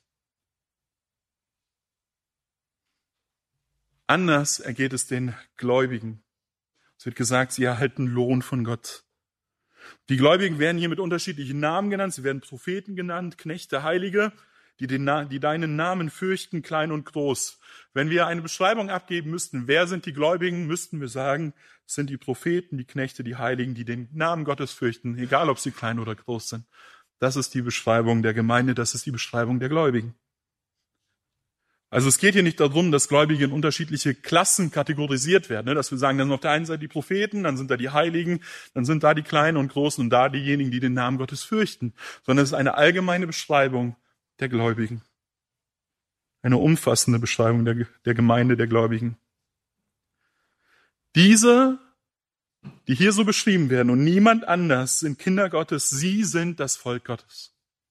Anders ergeht es den Gläubigen. Es wird gesagt, sie erhalten Lohn von Gott. Die Gläubigen werden hier mit unterschiedlichen Namen genannt. Sie werden Propheten genannt, Knechte, Heilige, die, den, die deinen Namen fürchten, klein und groß. Wenn wir eine Beschreibung abgeben müssten, wer sind die Gläubigen, müssten wir sagen, es sind die Propheten, die Knechte, die Heiligen, die den Namen Gottes fürchten, egal ob sie klein oder groß sind. Das ist die Beschreibung der Gemeinde, das ist die Beschreibung der Gläubigen. Also es geht hier nicht darum, dass Gläubige in unterschiedliche Klassen kategorisiert werden, dass wir sagen, dann sind auf der einen Seite die Propheten, dann sind da die Heiligen, dann sind da die Kleinen und Großen und da diejenigen, die den Namen Gottes fürchten, sondern es ist eine allgemeine Beschreibung der Gläubigen. Eine umfassende Beschreibung der, der Gemeinde der Gläubigen. Diese, die hier so beschrieben werden und niemand anders, sind Kinder Gottes, sie sind das Volk Gottes.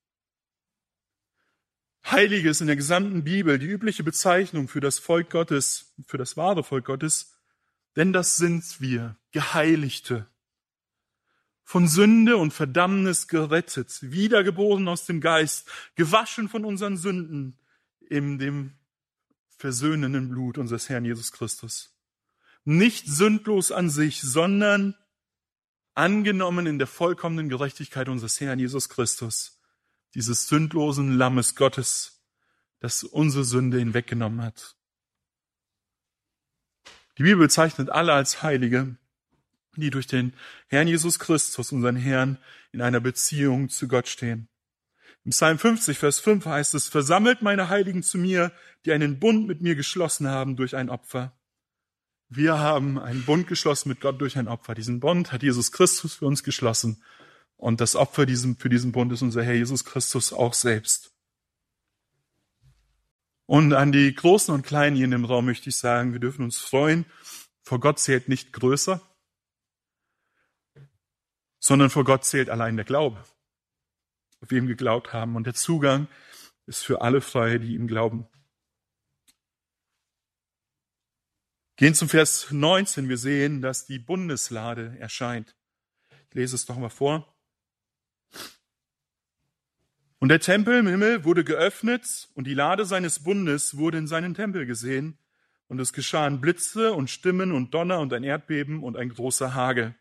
Heilige ist in der gesamten Bibel die übliche Bezeichnung für das Volk Gottes, für das wahre Volk Gottes, denn das sind wir, Geheiligte, von Sünde und Verdammnis gerettet, wiedergeboren aus dem Geist, gewaschen von unseren Sünden in dem versöhnenden Blut unseres Herrn Jesus Christus. Nicht sündlos an sich, sondern angenommen in der vollkommenen Gerechtigkeit unseres Herrn Jesus Christus, dieses sündlosen Lammes Gottes, das unsere Sünde hinweggenommen hat. Die Bibel bezeichnet alle als Heilige, die durch den Herrn Jesus Christus, unseren Herrn, in einer Beziehung zu Gott stehen. Im Psalm fünfzig, Vers fünf heißt es, versammelt meine Heiligen zu mir, die einen Bund mit mir geschlossen haben durch ein Opfer. Wir haben einen Bund geschlossen mit Gott durch ein Opfer. Diesen Bund hat Jesus Christus für uns geschlossen. Und das Opfer für diesen Bund ist unser Herr Jesus Christus auch selbst. Und an die Großen und Kleinen hier in dem Raum möchte ich sagen, wir dürfen uns freuen. Vor Gott zählt nicht größer, sondern vor Gott zählt allein der Glaube, auf wem wir geglaubt haben. Und der Zugang ist für alle frei, die ihm glauben. Gehen zum Vers neunzehn. Wir sehen, dass die Bundeslade erscheint. Ich lese es doch mal vor. Und der Tempel im Himmel wurde geöffnet und die Lade seines Bundes wurde in seinen Tempel gesehen. Und es geschahen Blitze und Stimmen und Donner und ein Erdbeben und ein großer Hagel.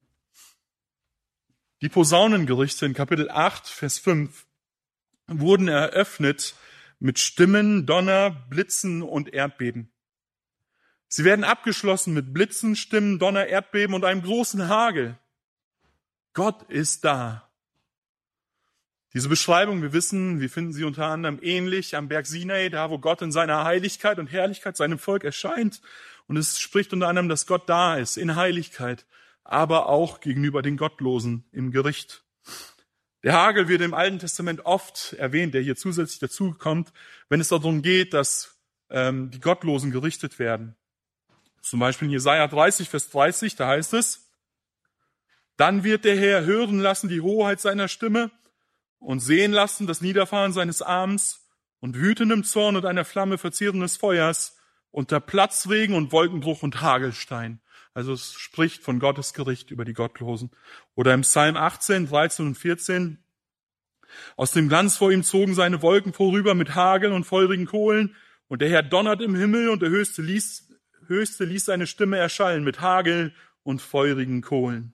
Die Posaunengerichte in Kapitel acht, Vers fünf wurden eröffnet mit Stimmen, Donner, Blitzen und Erdbeben. Sie werden abgeschlossen mit Blitzen, Stimmen, Donner, Erdbeben und einem großen Hagel. Gott ist da. Diese Beschreibung, wir wissen, wir finden sie unter anderem ähnlich am Berg Sinai, da wo Gott in seiner Heiligkeit und Herrlichkeit seinem Volk erscheint. Und es spricht unter anderem, dass Gott da ist, in Heiligkeit, aber auch gegenüber den Gottlosen im Gericht. Der Hagel wird im Alten Testament oft erwähnt, der hier zusätzlich dazukommt, wenn es darum geht, dass ähm, die Gottlosen gerichtet werden. Zum Beispiel in Jesaja dreißig, Vers dreißig, da heißt es, dann wird der Herr hören lassen die Hoheit seiner Stimme und sehen lassen das Niederfahren seines Arms und wütendem Zorn und einer Flamme verzehrendes Feuers unter Platzregen und Wolkenbruch und Hagelstein. Also es spricht von Gottes Gericht über die Gottlosen. Oder im Psalm achtzehn, dreizehn und vierzehn. Aus dem Glanz vor ihm zogen seine Wolken vorüber mit Hagel und feurigen Kohlen. Und der Herr donnert im Himmel und der Höchste ließ, Höchste ließ seine Stimme erschallen mit Hagel und feurigen Kohlen.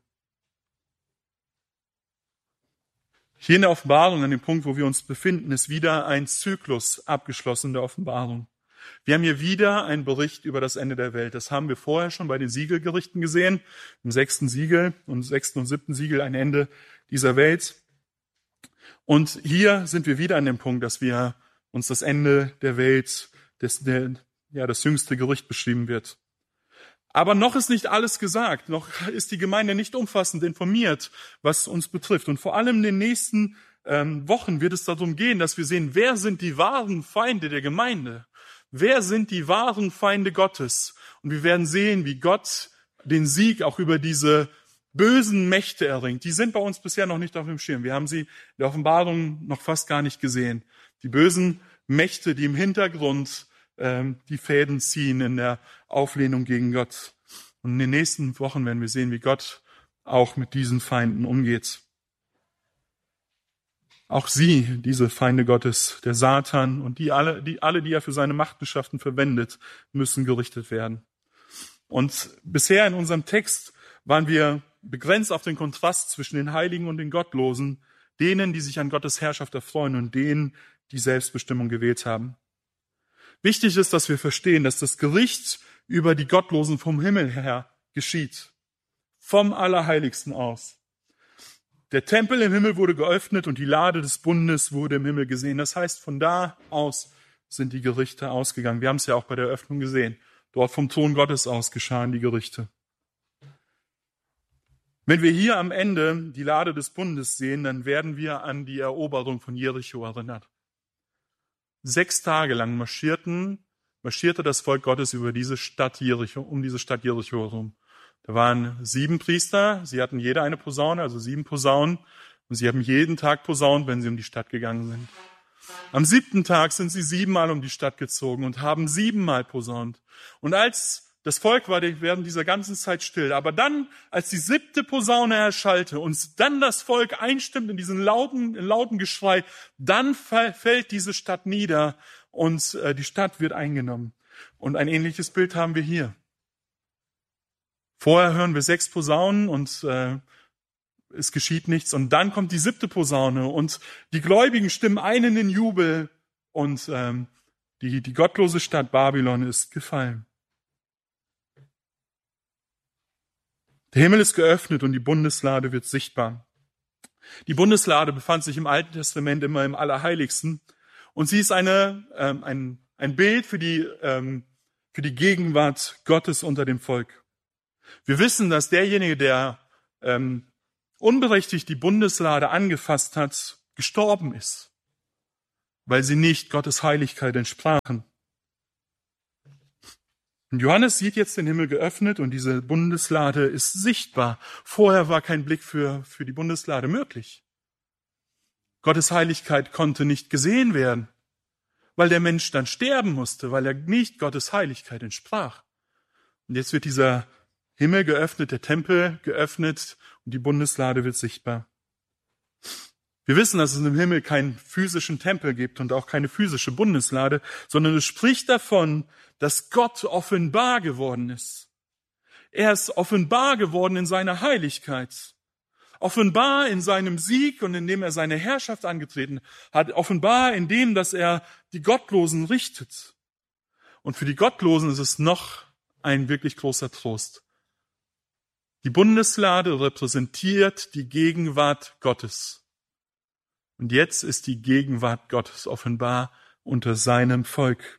Hier in der Offenbarung, an dem Punkt, wo wir uns befinden, ist wieder ein Zyklus abgeschlossen der Offenbarung. Wir haben hier wieder einen Bericht über das Ende der Welt. Das haben wir vorher schon bei den Siegelgerichten gesehen. Im sechsten Siegel und sechsten und siebten Siegel ein Ende dieser Welt. Und hier sind wir wieder an dem Punkt, dass wir uns das Ende der Welt, des, der, ja, das jüngste Gericht beschrieben wird. Aber noch ist nicht alles gesagt, noch ist die Gemeinde nicht umfassend informiert, was uns betrifft. Und vor allem in den nächsten ähm, Wochen wird es darum gehen, dass wir sehen, wer sind die wahren Feinde der Gemeinde? Wer sind die wahren Feinde Gottes? Und wir werden sehen, wie Gott den Sieg auch über diese bösen Mächte erringt. Die sind bei uns bisher noch nicht auf dem Schirm. Wir haben sie in der Offenbarung noch fast gar nicht gesehen. Die bösen Mächte, die im Hintergrund ähm, die Fäden ziehen in der Auflehnung gegen Gott. Und in den nächsten Wochen werden wir sehen, wie Gott auch mit diesen Feinden umgeht. Auch sie, diese Feinde Gottes, der Satan und die alle, die alle, die er für seine Machenschaften verwendet, müssen gerichtet werden. Und bisher in unserem Text waren wir begrenzt auf den Kontrast zwischen den Heiligen und den Gottlosen, denen, die sich an Gottes Herrschaft erfreuen und denen, die Selbstbestimmung gewählt haben. Wichtig ist, dass wir verstehen, dass das Gericht über die Gottlosen vom Himmel her geschieht. Vom Allerheiligsten aus. Der Tempel im Himmel wurde geöffnet und die Lade des Bundes wurde im Himmel gesehen. Das heißt, von da aus sind die Gerichte ausgegangen. Wir haben es ja auch bei der Eröffnung gesehen. Dort vom Thron Gottes aus geschahen die Gerichte. Wenn wir hier am Ende die Lade des Bundes sehen, dann werden wir an die Eroberung von Jericho erinnert. Sechs Tage lang marschierten, marschierte das Volk Gottes über diese Stadt Jericho, um diese Stadt Jericho herum. Da waren sieben Priester, sie hatten jeder eine Posaune, also sieben Posaunen, und sie haben jeden Tag posaunt, wenn sie um die Stadt gegangen sind. Am siebten Tag sind sie siebenmal um die Stadt gezogen und haben siebenmal posaunt. Und als das Volk war während dieser ganzen Zeit still, aber dann, als die siebte Posaune erschallte und dann das Volk einstimmt in diesen lauten, lauten Geschrei, dann fällt diese Stadt nieder und die Stadt wird eingenommen. Und ein ähnliches Bild haben wir hier. Vorher hören wir sechs Posaunen und äh, es geschieht nichts. Und dann kommt die siebte Posaune und die Gläubigen stimmen ein in den Jubel und ähm, die, die gottlose Stadt Babylon ist gefallen. Der Himmel ist geöffnet und die Bundeslade wird sichtbar. Die Bundeslade befand sich im Alten Testament immer im Allerheiligsten und sie ist eine, ähm, ein, ein Bild für die, ähm, für die Gegenwart Gottes unter dem Volk. Wir wissen, dass derjenige, der ähm, unberechtigt die Bundeslade angefasst hat, gestorben ist, weil sie nicht Gottes Heiligkeit entsprachen. Und Johannes sieht jetzt den Himmel geöffnet und diese Bundeslade ist sichtbar. Vorher war kein Blick für, für die Bundeslade möglich. Gottes Heiligkeit konnte nicht gesehen werden, weil der Mensch dann sterben musste, weil er nicht Gottes Heiligkeit entsprach. Und jetzt wird dieser Himmel geöffnet, der Tempel geöffnet und die Bundeslade wird sichtbar. Wir wissen, dass es im Himmel keinen physischen Tempel gibt und auch keine physische Bundeslade, sondern es spricht davon, dass Gott offenbar geworden ist. Er ist offenbar geworden in seiner Heiligkeit, offenbar in seinem Sieg und indem er seine Herrschaft angetreten hat, offenbar in dem, dass er die Gottlosen richtet. Und für die Gottlosen ist es noch ein wirklich großer Trost. Die Bundeslade repräsentiert die Gegenwart Gottes. Und jetzt ist die Gegenwart Gottes offenbar unter seinem Volk.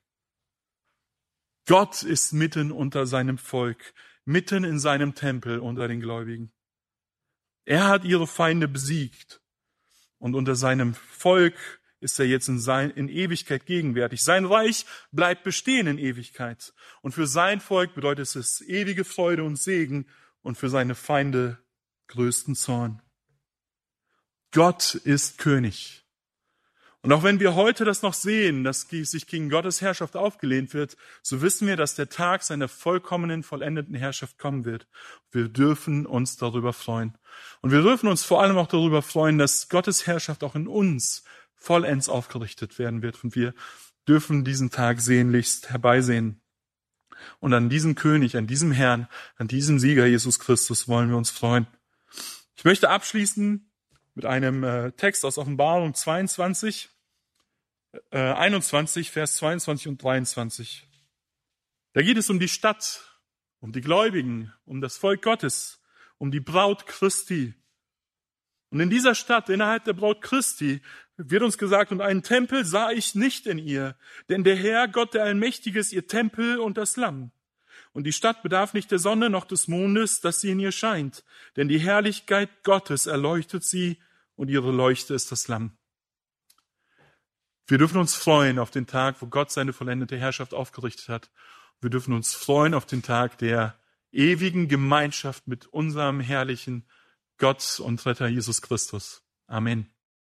Gott ist mitten unter seinem Volk, mitten in seinem Tempel unter den Gläubigen. Er hat ihre Feinde besiegt und unter seinem Volk ist er jetzt in, sein, in Ewigkeit gegenwärtig. Sein Reich bleibt bestehen in Ewigkeit. Und für sein Volk bedeutet es ewige Freude und Segen und für seine Feinde größten Zorn. Gott ist König. Und auch wenn wir heute das noch sehen, dass sich gegen Gottes Herrschaft aufgelehnt wird, so wissen wir, dass der Tag seiner vollkommenen, vollendeten Herrschaft kommen wird. Wir dürfen uns darüber freuen. Und wir dürfen uns vor allem auch darüber freuen, dass Gottes Herrschaft auch in uns vollends aufgerichtet werden wird. Und wir dürfen diesen Tag sehnlichst herbeisehen. Und an diesem König, an diesem Herrn, an diesem Sieger Jesus Christus wollen wir uns freuen. Ich möchte abschließen mit einem äh, Text aus Offenbarung zweiundzwanzig, äh, einundzwanzig, Vers zweiundzwanzig und dreiundzwanzig. Da geht es um die Stadt, um die Gläubigen, um das Volk Gottes, um die Braut Christi. Und in dieser Stadt, innerhalb der Braut Christi, wird uns gesagt, und einen Tempel sah ich nicht in ihr, denn der Herr, Gott der Allmächtige, ist ihr Tempel und das Lamm. Und die Stadt bedarf nicht der Sonne noch des Mondes, dass sie in ihr scheint, denn die Herrlichkeit Gottes erleuchtet sie und ihre Leuchte ist das Lamm. Wir dürfen uns freuen auf den Tag, wo Gott seine vollendete Herrschaft aufgerichtet hat. Wir dürfen uns freuen auf den Tag der ewigen Gemeinschaft mit unserem herrlichen Gott und Retter Jesus Christus. Amen.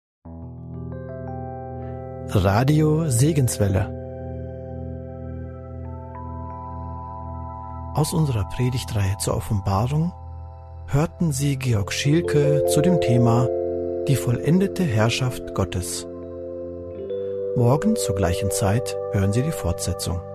Radio Segenswelle. Aus unserer Predigtreihe zur Offenbarung hörten Sie Georg Schielke zu dem Thema Die vollendete Herrschaft Gottes. Morgen zur gleichen Zeit hören Sie die Fortsetzung.